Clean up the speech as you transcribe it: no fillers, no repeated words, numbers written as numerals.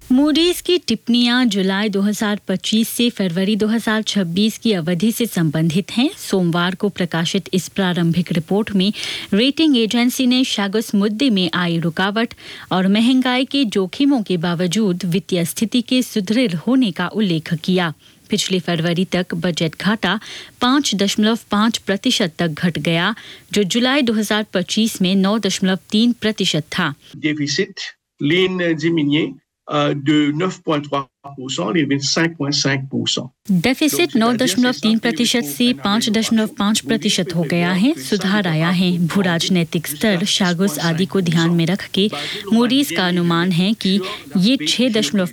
Moody's की टिप्पणियां जुलाई 2025 से फरवरी 2026 की अवधि से संबंधित हैं। सोमवार को प्रकाशित इस प्रारंभिक रिपोर्ट में रेटिंग एजेंसी ने शागुस मुद्दे में आई रुकावट और महंगाई के जोखिमों के बावजूद वित्तीय स्थिति के सुदृढ़ होने का उल्लेख किया। पिछले फरवरी तक बजट घाटा 5.5% तक घट गया, जो जुलाई 2025 में 9.3% था। Déficit ligne diminué de 9,3%, il est 5,5%. Deficit 9.3% से 5.5% हो गया है। सुधार आया है। भू राजनीतिक स्तर, शागुस आदि को ध्यान में रख के मूडीज का अनुमान है कि ये